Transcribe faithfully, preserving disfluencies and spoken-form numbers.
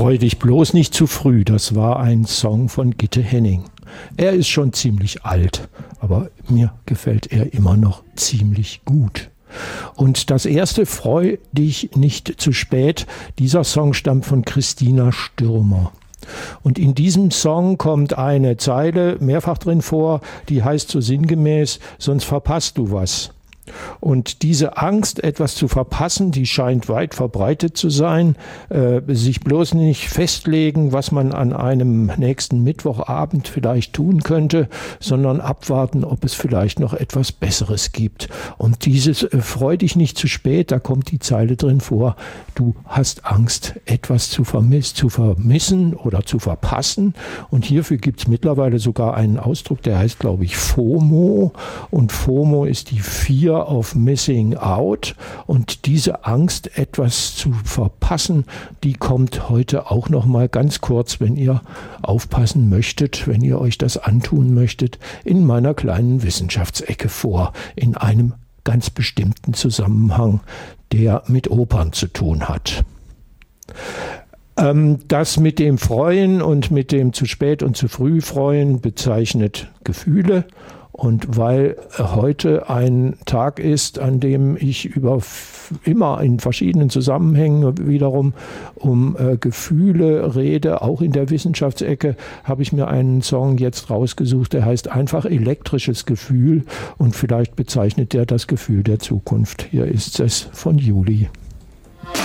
Freu dich bloß nicht zu früh, das war ein Song von Gitte Henning. Er ist schon ziemlich alt, aber mir gefällt er immer noch ziemlich gut. Und das erste, Freu dich nicht zu spät, dieser Song stammt von Christina Stürmer. Und in diesem Song kommt eine Zeile mehrfach drin vor, die heißt so sinngemäß, sonst verpasst du was. Und diese Angst, etwas zu verpassen, die scheint weit verbreitet zu sein. Äh, sich bloß nicht festlegen, was man an einem nächsten Mittwochabend vielleicht tun könnte, sondern abwarten, ob es vielleicht noch etwas Besseres gibt. Und dieses äh, freu dich nicht zu spät, da kommt die Zeile drin vor, du hast Angst, etwas zu, vermiss, zu vermissen oder zu verpassen. Und hierfür gibt es mittlerweile sogar einen Ausdruck, der heißt, glaube ich, FOMO. Und FOMO ist die vier auf Missing Out, und diese Angst, etwas zu verpassen, die kommt heute auch noch mal ganz kurz, wenn ihr aufpassen möchtet, wenn ihr euch das antun möchtet, in meiner kleinen Wissenschaftsecke vor, in einem ganz bestimmten Zusammenhang, der mit Opern zu tun hat. Das mit dem Freuen und mit dem zu spät und zu früh freuen bezeichnet Gefühle. Und weil heute ein Tag ist, an dem ich über immer in verschiedenen Zusammenhängen wiederum um äh, Gefühle rede, auch in der Wissenschaftsecke, habe ich mir einen Song jetzt rausgesucht, der heißt einfach elektrisches Gefühl, und vielleicht bezeichnet der das Gefühl der Zukunft. Hier ist es von Juli.